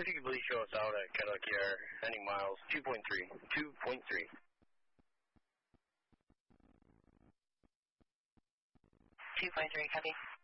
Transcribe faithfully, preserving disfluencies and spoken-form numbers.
If you could please show us out at Cadillac Air, heading miles two point three. two point three. two point three, copy.